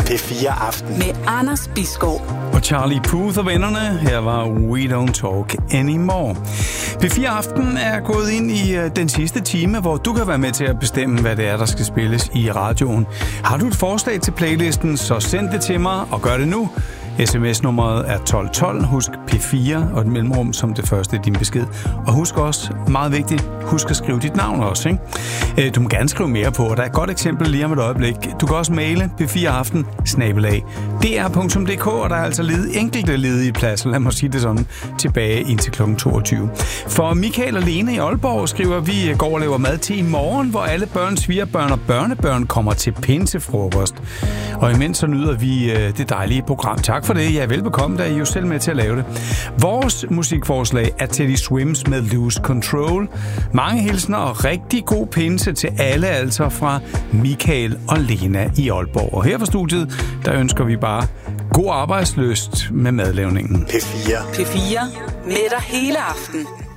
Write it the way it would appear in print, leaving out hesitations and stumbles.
P4 Aften. Med Anders Bisgaard. Og Charlie Puth og vennerne. Her var We Don't Talk Anymore. P4 Aften er gået ind i den sidste time, hvor du kan være med til at bestemme, hvad det er, der skal spilles i radioen. Har du et forslag til playlisten, så send det til mig, og gør det nu. SMS-nummeret er 1212. Husk P4 og et mellemrum som det første i din besked. Og husk også, meget vigtigt, husk at skrive dit navn også, ikke? Du må gerne skrive mere på, og der er et godt eksempel lige om et øjeblik. Du kan også maile p4aften@dr.dk, og der er altså enkelte ledige pladser, lad mig sige det sådan, tilbage indtil kl. 22. For Michael og Lene i Aalborg skriver, vi går og laver mad til i morgen, hvor alle børn, svigerbørn og børnebørn kommer til pinsefrokost. Og imens så nyder vi det dejlige program. Tak for det. Ja, velbekomme, der er I jo selv med til at lave det. Vores musikforslag er Teddy Swims med Lose Control. Mange hilsner og rigtig god pinse til alle, altså fra Michael og Lena i Aalborg. Og her på studiet, der ønsker vi bare god arbejdslyst med madlavningen. P4. P4 med dig hele aften.